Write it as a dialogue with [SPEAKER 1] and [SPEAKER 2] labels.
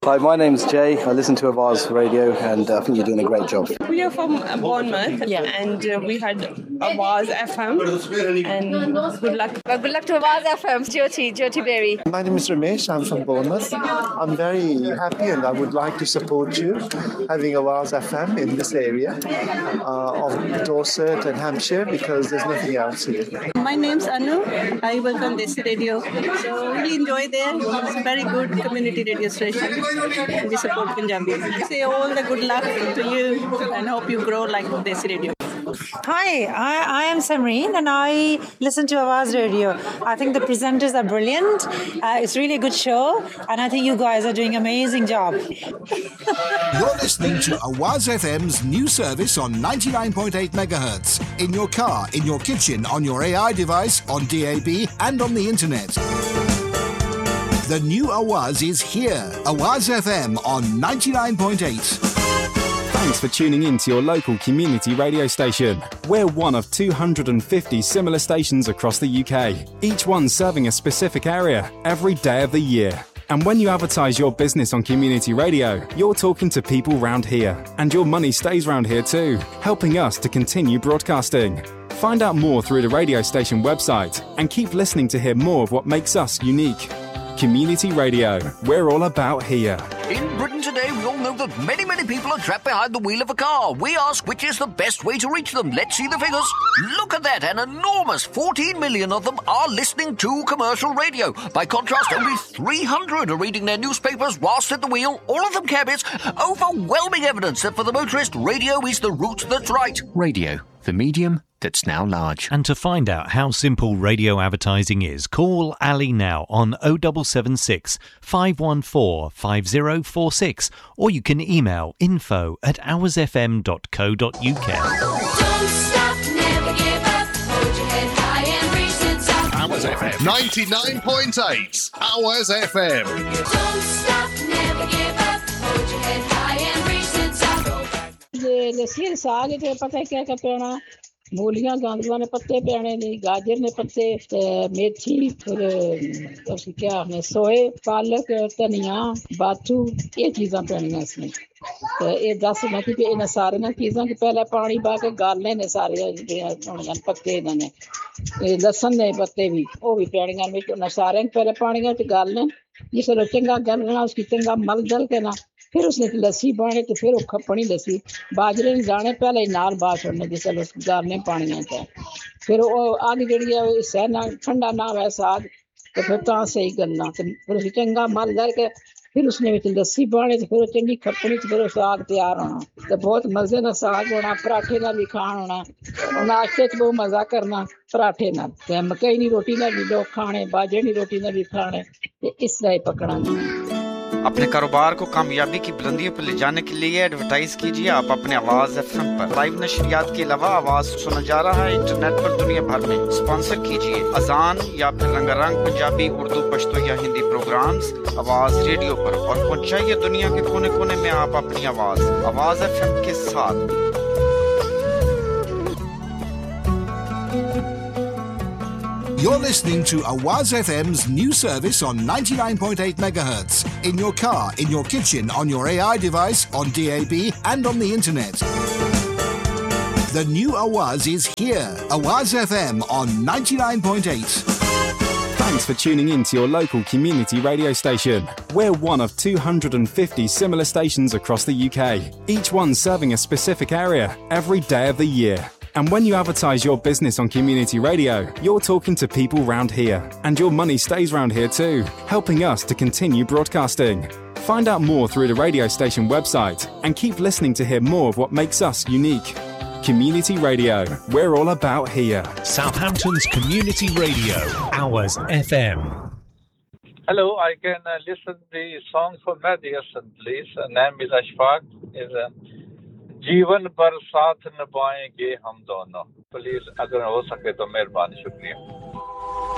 [SPEAKER 1] Hi, my name's Jay. I listen to Avaz Radio, and I think you're doing a great job.
[SPEAKER 2] We are from Bournemouth, and we had Avaz FM, and good luck.
[SPEAKER 3] Well, good luck to Avaz FM, Jyoti Berry.
[SPEAKER 4] My name is Ramesh. I'm from Bournemouth. I'm very happy, and I would like to support you having Avaz FM in this area of Dorset and Hampshire, because there's nothing else here.
[SPEAKER 5] My name's Anu. I work on Desi Radio. So really enjoy there. It's a very good community radio station. We support Punjabi. Say all the good luck to you and hope you grow like Desi Radio.
[SPEAKER 6] Hi, I am Samreen and I listen to Avaz Radio. I think the presenters are brilliant. It's really a good show and I think you guys are doing an amazing job.
[SPEAKER 7] You're listening to Awaz FM's new service on 99.8 megahertz. In your car, in your kitchen, on your AI device, on DAB and on the internet. The new Awaz is here. Awaz FM on 99.8.
[SPEAKER 8] Thanks for tuning in to your local community radio station. We're one of 250 similar stations across the UK, each one serving a specific area every day of the year. And when you advertise your business on community radio, you're talking to people round here. And your money stays round here too, helping us to continue broadcasting. Find out more through the radio station website and keep listening to hear more of what makes us unique. Community Radio, we're all about here.
[SPEAKER 9] In Britain today, we all know that many people are trapped behind the wheel of a car. We ask which is the best way to reach them. Let's see the figures. Look at that, an enormous 14 million of them are listening to commercial radio. By contrast, only 300 are reading their newspapers whilst at the wheel, all of them cabbies. Overwhelming evidence that for the motorist, radio is the route that's right.
[SPEAKER 10] Radio, the medium that's now large.
[SPEAKER 11] And to find out how simple radio advertising is, call Ali now on 0776 514 5046 or you can email info@hoursfm.co.uk.
[SPEAKER 12] Don't stop, never give up, hold your head high and reach the top.
[SPEAKER 13] Hours FM 99.8. Hours FM.
[SPEAKER 12] Don't stop, never give up, hold your head high and reach the top.
[SPEAKER 14] लस्सी साग ते पता है क्या पेना मूलियां गांदुआ ने पत्ते पेने ने गाजर ने पत्ते मेथी फिर उसकी क्या है सोए पालक धनिया बाथू ये चीज़ां पेनियां इसमें तो ये 10 मिनट की इन सारे ना चीज़ां की पहले पानी पा के गालने ने सारे होने पत्ते ने लहसुन ने पत्ते भी वो भी पेनियां में तो सारे पहले पानी में गालने जिससे चंगा गलना उसकी चंगा मल दल के ना फिर उसने लस्सी बने तो फिर खपनी लस्सी बाजरे ने जाने पहले नाल बात छोड़ने जिससे उसको गालने पानी आता फिर वो आगे जड़ी है इससे ना ठंडा ना वै साग तो फिर तो सही करना तो फिर उसे चंगा मल दल के फिर उसने लस्सी बने तो फिर चंगी खपनी तो फिर साग तैयार होना तो बहुत मजे का साग होना पराठे ना भी खान होना नाश्ते च बहुत मजा करना पराठे ना मकई नी रोटी ना भी लोग खाने बाजरे नी रोटी ना भी खाने इस तरह पकड़ा
[SPEAKER 15] अपने कारोबार को कामयाबी की बुलंदियों पर ले जाने के लिए एडवर्टाइज कीजिए आप अपने आवाज एफएम पर लाइव नशरियात के अलावा आवाज सुना जा रहा है इंटरनेट पर दुनिया भर में स्पॉन्सर कीजिए अजान या फिर रंगारंग पंजाबी उर्दू पश्तो या हिंदी प्रोग्राम्स आवाज रेडियो पर और पहुंचाइए दुनिया के कोने-कोने में आप अपनी आवाज एफएम के साथ
[SPEAKER 7] You're listening to Awaz FM's new service on 99.8 megahertz. In your car, in your kitchen, on your AI device, on DAB and on the internet. The new Awaz is here. Awaz FM on 99.8.
[SPEAKER 8] Thanks for tuning in to your local community radio station. We're one of 250 similar stations across the UK, each one serving a specific area every day of the year. And when you advertise your business on community radio, you're talking to people round here. And your money stays round here too, helping us to continue broadcasting. Find out more through the radio station website and keep listening to hear more of what makes us unique. Community Radio, we're all about here.
[SPEAKER 11] Southampton's Community Radio, Hours FM.
[SPEAKER 16] Hello, I can listen the song for Mehdi Hassan, please. Name is Ashfaq. Is जीवन पर साथ निभाएंगे हम दोनों please अगर हो सके तो मेहरबानी शुक्रिया